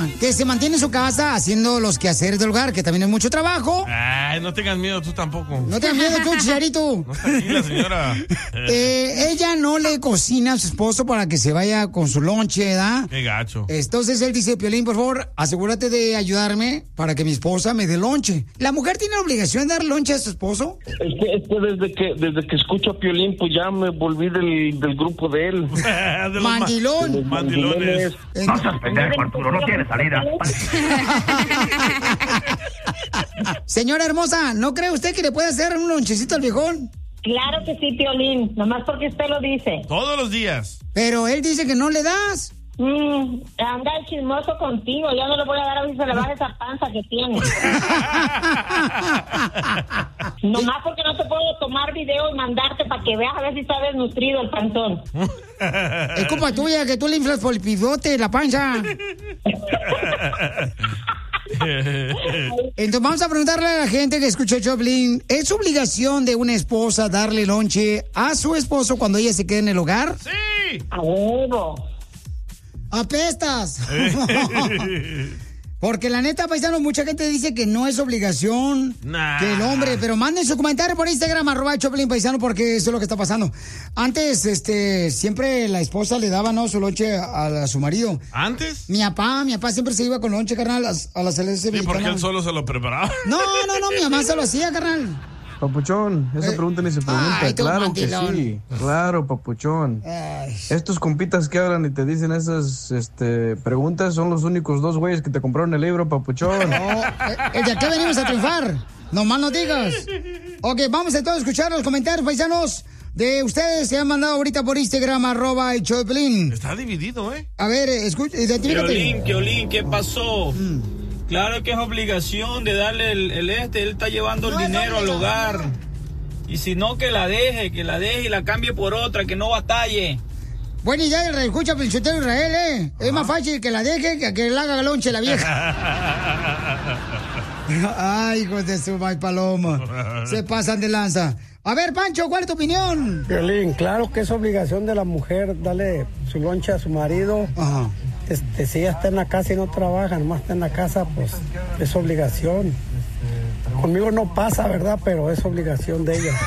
esposa que se mantiene en su casa haciendo los quehaceres del hogar, que también es mucho trabajo. Ay, no tengas miedo tú tampoco. No tengas miedo tú, Chicharito. No, tranquila, señora. Ella no le cocina a su esposo para que se vaya con su lonche, ¿verdad? Qué gacho. Entonces él dice, Piolín, por favor, asegúrate de ayudarme para que mi esposa me dé lonche. ¿La mujer tiene la obligación de dar lonche a su esposo? Es que desde que escucho a Piolín, pues ya me volví del grupo de él. De los Mandilón. Mandilones. No seas pendejo, Arturo, no tiene salida. Señora hermosa, ¿no cree usted que le puede hacer un lonchecito al viejón? Claro que sí, Piolín, nomás porque usted lo dice. Todos los días. Pero él dice que no le das. Anda el chismoso contigo, ya no le voy a dar a ver si se le baja esa panza que tiene. Nomás porque no te puedo tomar video y mandarte para que veas a ver si está desnutrido el panzón. Es culpa tuya que tú le inflas por el pivote la panza. Entonces vamos a preguntarle a la gente que escuchó Choplin, ¿es obligación de una esposa darle lonche a su esposo cuando ella se quede en el hogar? ¡Sí! A huevo. ¡Apestas! Porque la neta, paisano, mucha gente dice que no es obligación que el hombre, pero manden su comentario por Instagram, @Choplin Paisano, porque eso es lo que está pasando. Antes, siempre la esposa le daba, ¿no?, su lonche a su marido. ¿Antes? Mi papá seempre se iba con lonche, carnal, a la selección Sí, mexicana. porque él solo se lo preparaba. No, mi mamá se lo hacía, carnal. Papuchón, esa pregunta ni se pregunta. Ay, tú, claro mandilón. que sí. Claro, papuchón. Ay. Estos compitas que hablan y te dicen esas preguntas son los únicos dos güeyes que te compraron el libro, papuchón. No, ¿de aquí venimos a triunfar? Nomás no digas. Ok, vamos entonces a escuchar los comentarios, paisanos, de ustedes que han mandado ahorita por Instagram, @Choplin. Está dividido, ¿eh? A ver, escucha, identifícate. Piolín, ¿qué pasó? Claro que es obligación de darle él está llevando el dinero al hogar. Y si no, que la deje y la cambie por otra, que no batalle. Buena idea, escucha, Princhotero Israel, ¿eh? Es más fácil que la deje que le haga lonche la vieja. Ay, hijos de su mal paloma. Se pasan de lanza. A ver, Pancho, ¿cuál es tu opinión? Piolín, claro que es obligación de la mujer darle su lonche a su marido. Ajá. Si ella está en la casa y no trabaja, nomás está en la casa, pues es obligación. Conmigo no pasa, ¿verdad? Pero es obligación de ella.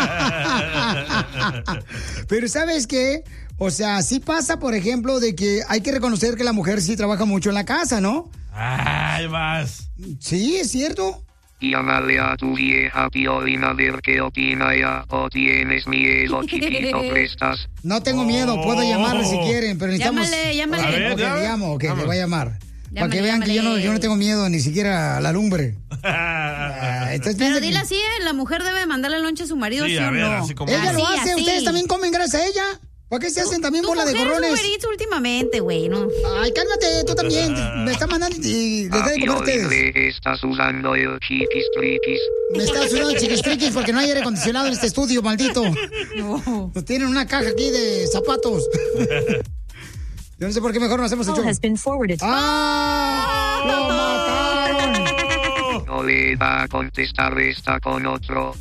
Pero ¿sabes qué? O sea, sí pasa, por ejemplo, de que hay que reconocer que la mujer sí trabaja mucho en la casa, ¿no? Ay, vas. Sí, es cierto. Llámale a tu vieja Piolín a ver qué opina ella, o tienes miedo, chiquito, prestas. No tengo miedo, puedo llamarle si quieren, pero necesitamos... Llámale. A ver, le llamo, le voy a llamar. Para que vean que yo no tengo miedo ni siquiera a la lumbre. Pero dile así, la mujer debe mandarle lonche a su marido, ¿sí o no? Ella lo hace, ustedes también comen gracias a ella. ¿Para qué se hacen también bola de gorrones? Últimamente, güey, ¿no? Ay, cálmate, tú también. Me estás mandando y les da de comer a ustedes. Le estás usando el chiquistriquis. Me estás usando el chiquistriquis porque no hay aire acondicionado en este estudio, maldito. No. Nos tienen una caja aquí de zapatos. Yo no sé por qué mejor no hacemos el show. ¡Ah! ¡Lo mataron! No le va a contestar, está con otro.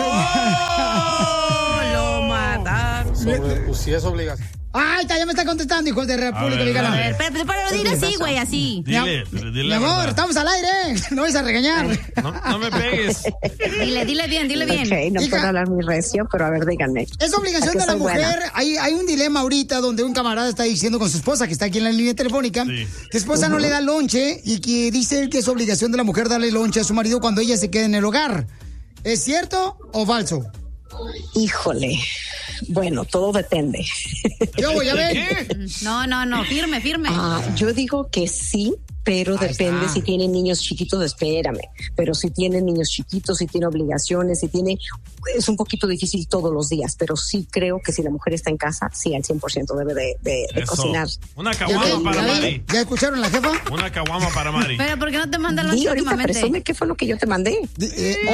Lo mataron. Pues sí es obligación. ¡Ay, ya me está contestando, hijos de República Mexicana! A ver, pero dile así, güey, así. Dile mi amor, estamos al aire, no vais a regañar. No me pegues. Dile bien. Ok, no puedo hablar muy recio, pero a ver, díganme. Es obligación de la mujer. Hay un dilema ahorita donde un camarada está diciendo con su esposa, que está aquí en la línea telefónica, que su esposa no le da lonche y que dice él que es obligación de la mujer darle lonche a su marido cuando ella se quede en el hogar. ¿Es cierto o falso? Híjole. Bueno, todo depende. Yo voy a ver. No, firme. Yo digo que sí, pero depende si tienen niños chiquitos, espérame. Pero si tienen niños chiquitos, si tiene obligaciones, es un poquito difícil todos los días, pero sí creo que si la mujer está en casa, sí, al 100% debe de cocinar. Una caguama para Mari. ¿Ya escucharon la jefa? Una caguama para Mari. Pero ¿por qué no te mandan lonche últimamente? Presume qué fue lo que yo te mandé.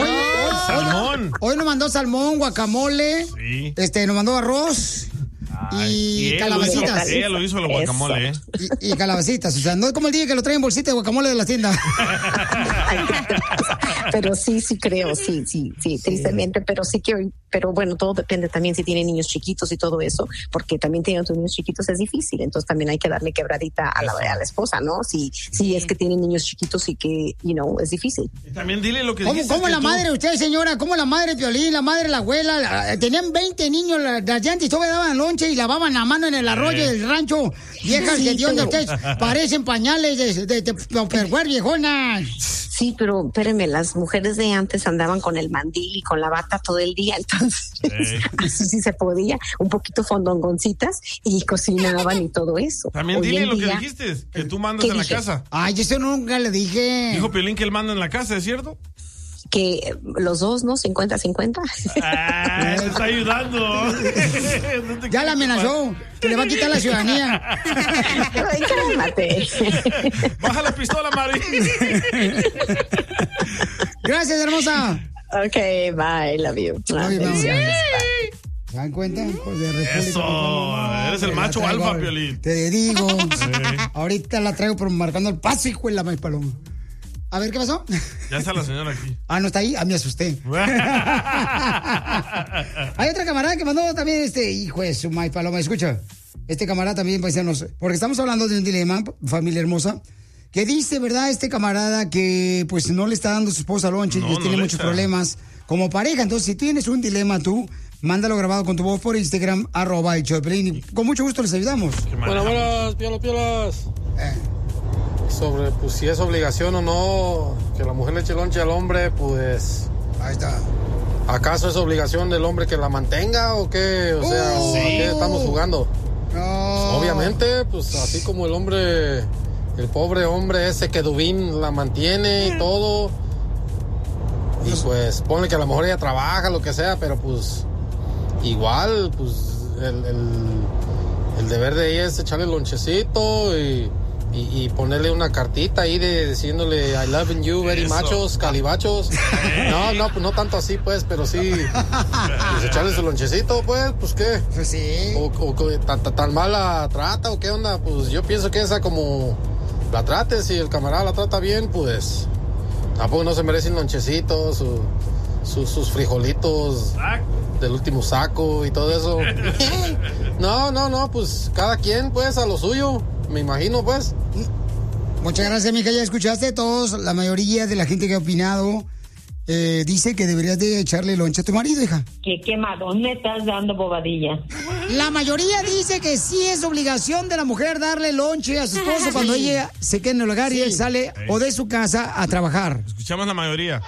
Salmón. Hoy nos mandó salmón, guacamole. Sí. Nos mandó arroz. y calabacitas. Ella lo hizo el guacamole, ¿eh? Y calabacitas, o sea, no es como el día que lo traen bolsita de guacamole de la tienda. Pero sí creo, sí, tristemente, pero bueno, todo depende también si tiene niños chiquitos y todo eso, porque también teniendo tus niños chiquitos es difícil, entonces también hay que darle quebradita a la esposa, ¿no? Si es que tiene niños chiquitos y que, es difícil. Y también dile lo que dijiste. ¿Cómo la madre, usted, señora, cómo la madre Piolín, la madre, la abuela, tenían 20 niños, las llantas y todavía daban lonche y lavaban la mano en el arroyo del rancho? Viejas que Dios de ustedes parecen pañales de Tupperware, viejonas. Sí, pero espérenme, las mujeres de antes andaban con el mandil y con la bata todo el día, entonces sí se podía, un poquito fondongoncitas y cocinaban y todo eso. También dile lo que dijiste, que tú mandas en la casa. Ay, eso nunca le dije. Dijo Piolín que él manda en la casa, ¿es cierto? Que los dos, ¿no? 50-50. Te está ayudando. No ya la amenazó, que le va a quitar la ciudadanía. Ay, cálmate. Baja la pistola, Mari. Gracias, hermosa. Ok, bye, love you. ¿Se dan cuenta? Pues de República. Eso, eres el macho alfa, Piolín. Te digo. Ahorita la traigo pero marcando el paso, hijo de la maíz paloma. A ver, ¿qué pasó? Ya está la señora aquí. ¿No está ahí? Me asusté. Hay otra camarada que mandó también hijo de su maíz paloma. Escucha, este camarada también, paisanos, porque estamos hablando de un dilema, familia hermosa, que dice, ¿verdad? Este camarada que pues no le está dando a su esposa lonche y tiene muchos problemas como pareja. Entonces, si tienes un dilema tú, mándalo grabado con tu voz por Instagram, @elshowdepiolín, y con mucho gusto les ayudamos. Buenas, piolas. Sobre, pues, si es obligación o no que la mujer le eche lonche al hombre, pues... Ahí está. ¿Acaso es obligación del hombre que la mantenga o qué? O sea, ¿a qué estamos jugando? No. Obviamente, pues, así como el hombre, el pobre hombre ese que Dubín la mantiene y todo... Y pues, ponle que a lo mejor ella trabaja, lo que sea, pero pues... Igual, pues, el deber de ella es echarle lonchecito y ponerle una cartita ahí diciéndole I love you, very machos, calibachos. No, pues no tanto así, pues, pero sí. Pues echarle su lonchecito, pues qué. Pues sí. O tan mala trata o qué onda, pues yo pienso que esa como la trate, si el camarada la trata bien, pues tampoco no se merecen lonchecitos, sus frijolitos del último saco y todo eso. No, pues cada quien pues a lo suyo. Me imagino, pues. Muchas gracias, mija. Ya escuchaste todos. La mayoría de la gente que ha opinado dice que deberías de echarle lonche a tu marido, hija. ¿Qué quemadón me estás dando, bobadilla? La mayoría dice que sí es obligación de la mujer darle lonche a su esposo cuando ella se queda en el hogar y él sale o de su casa a trabajar. Escuchamos la mayoría.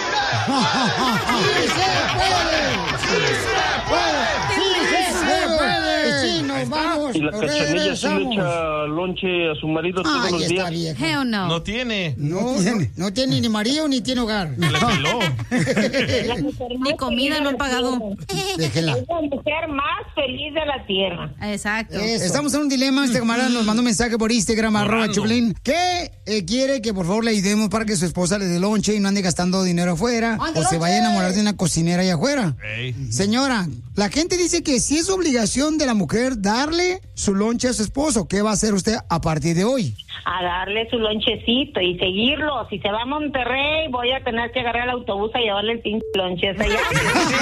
Sí, nos vamos. Y la Cachanilla sí le echa lonche a su marido todos los días. Hell no. No tiene. No tiene ni marido ni tiene hogar. Le peló. Ni comida no han pagado. Déjela. Es la mujer más feliz de la tierra. Exacto. Estamos en un dilema. Este camarada nos mandó un mensaje por Instagram, @Choplin, que quiere que por favor le ayudemos para que su esposa le dé lonche y no ande gastando dinero afuera o se vaya a enamorar de una cocinera allá afuera. Señora, la gente dice que si es obligación de la mujer darle su lonche a su esposo, ¿qué va a hacer usted a partir de hoy? A darle su lonchecito y seguirlo. Si se va a Monterrey, voy a tener que agarrar el autobús a llevarle el pinche lonche hasta allá.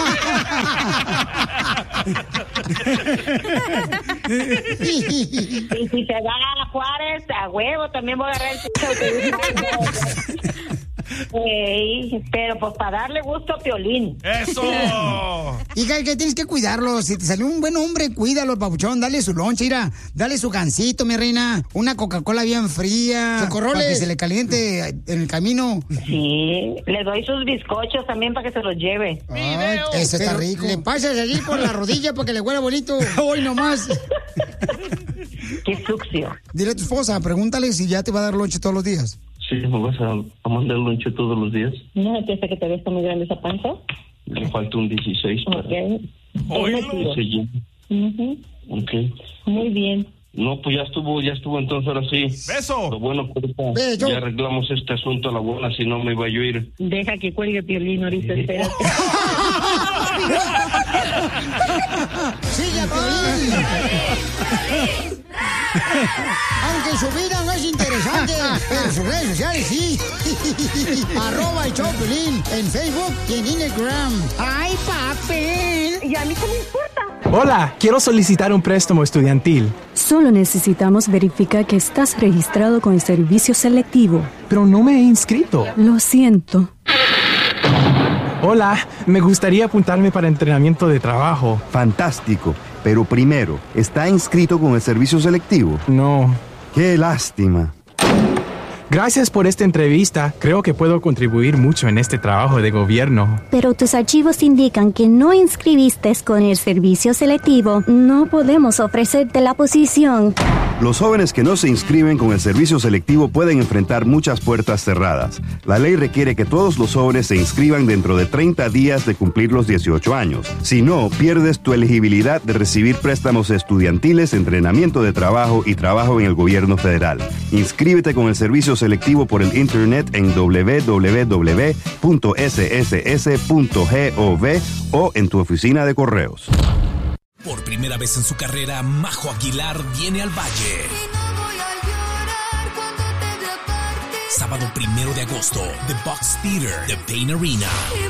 Y si se va a Juárez, a huevo, también voy a agarrar el pinche autobús. Pero pues para darle gusto a Piolín. ¡Eso! Hija, que tienes que cuidarlo. Si te salió un buen hombre, cuídalo, papuchón. Dale su lonche, mira. Dale su gansito, mi reina. Una Coca-Cola bien fría. Socorroles. Para que se le caliente en el camino. Sí, le doy sus bizcochos también para que se los lleve. Ay, eso está rico. Le pasas allí por la rodilla para que le huela bonito. Hoy nomás. Qué sucio. Dile a tu esposa, pregúntale si ya te va a dar lonche todos los días. Sí, ¿me vas a mandar lonche todos los días? No, piensa que te ves muy grande esa panza. Le falta un 16 para... Ok. Ok. Muy bien. No, pues ya estuvo entonces, ahora sí. ¡Beso! Lo bueno, pues ya arreglamos este asunto a la buena, si no me iba yo a ir. Deja que cuelgue Piolín ahorita, espérate. ¡Sigue a Piolín! Aunque su vida no es interesante, pero sus redes sociales sí. @el show de Piolín en Facebook y en Instagram. ¡Ay, papel! ¿Y a mí qué me importa? Hola, quiero solicitar un préstamo estudiantil. Solo necesitamos verificar que estás registrado con el servicio selectivo. Pero no me he inscrito. Lo siento. Hola, me gustaría apuntarme para entrenamiento de trabajo. Fantástico, pero primero, ¿está inscrito con el servicio selectivo? No. ¡Qué lástima! Gracias por esta entrevista. Creo que puedo contribuir mucho en este trabajo de gobierno. Pero tus archivos indican que no inscribiste con el servicio selectivo. No podemos ofrecerte la posición. Los jóvenes que no se inscriben con el servicio selectivo pueden enfrentar muchas puertas cerradas. La ley requiere que todos los jóvenes se inscriban dentro de 30 días de cumplir los 18 años. Si no, pierdes tu elegibilidad de recibir préstamos estudiantiles, entrenamiento de trabajo y trabajo en el gobierno federal. Inscríbete con el servicio selectivo por el internet en www.sss.gov o en tu oficina de correos. Por primera vez en su carrera, Majo Aguilar viene al Valle. Sábado 1 de agosto, The Box Theater, The Pain Arena.